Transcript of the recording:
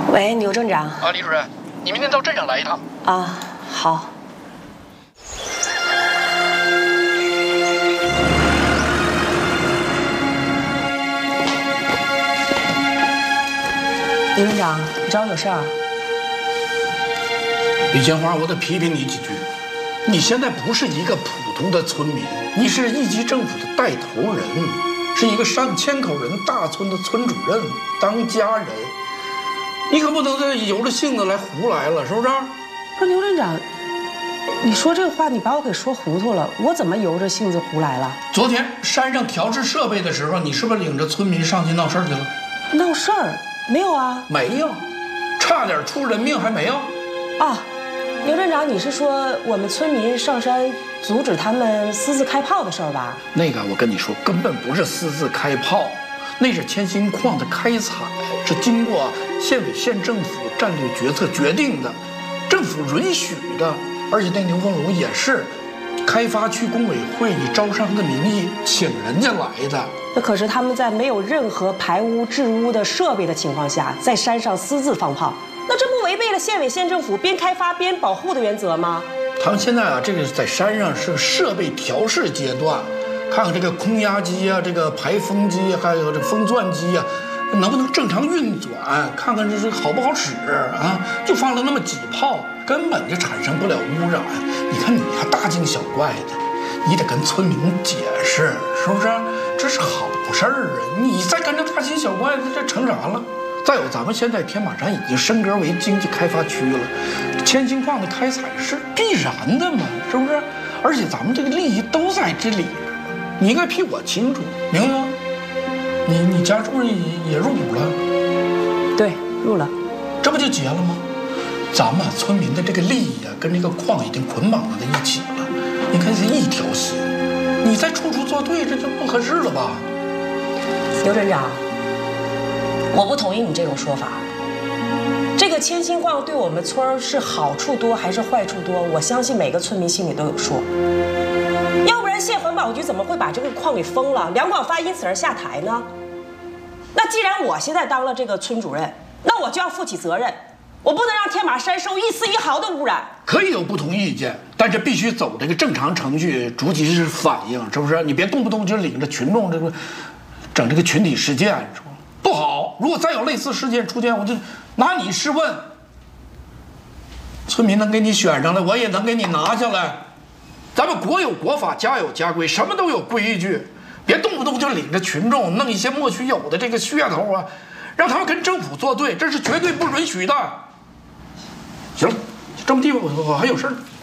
喂，牛镇长。 啊，李主任，你明天到镇上来一趟。 啊，好。牛镇长，你找我有事儿？ 李建华，我得批评你几句。你现在不是一个普通的村民，你是一级政府的带头人，是一个上千口人大村的村主任，当家人。你可不能再由着性子来胡来了，是不是？ 不是牛镇长，你说这个话，你把我给说糊涂了。我怎么由着性子胡来了？ 昨天山上调制设备的时候，你是不是领着村民上去闹事儿去了？ 闹事儿？没有啊。 没有，差点出人命还没有。 啊，牛镇长，你是说我们村民上山阻止他们私自开炮的事儿吧？ 那个我跟你说，根本不是私自开炮，那是千心矿的开采，是经过县委县政府战略决策决定的，政府允许的。而且那牛峰垄也是开发区工委会以招商的名义请人家来的。 那可是他们在没有任何排污治污的设备的情况下，在山上私自放炮，那这不违背了县委县政府边开发边保护的原则吗？ 他们现在啊，这个在山上是设备调试阶段，看看这个空压机啊，这个排风机，还有这风钻机啊，能不能正常运转，看看这是好不好使啊？就放了那么几炮，根本就产生不了污染。你看你还大惊小怪的，你得跟村民解释，是不是？这是好事儿啊！你再跟着大惊小怪的，这成啥了？再有，咱们现在天马山已经升格为经济开发区了，千心矿的开采是必然的嘛，是不是？而且咱们这个利益都在这里，你应该比我清楚，明白吗？你家是不是也入股了？ 对，入了。 这不就结了吗？咱们村民的这个利益啊，跟这个矿已经捆绑在一起了，你看是一条心，你再处处作对，这就不合适了吧？ 牛镇长，我不同意你这种说法。这个千心矿对我们村是好处多还是坏处多？我相信每个村民心里都有数。要不然县环保局怎么会把这个矿给封了？两广发因此而下台呢？那既然我现在当了这个村主任，那我就要负起责任，我不能让天马山受一丝一毫的污染。 可以有不同意见，但是必须走这个正常程序，逐级是反应，是不是？你别动不动就领着群众这个整这个群体事件，是吧？不好。如果再有类似事件出现，我就拿你试问。村民能给你选上来，我也能给你拿下来。咱们国有国法，家有家规，什么都有规矩。别动不动就领着群众弄一些莫须有的这个噱头啊，让他们跟政府作对，这是绝对不允许的。行了，这么地方我还有事儿。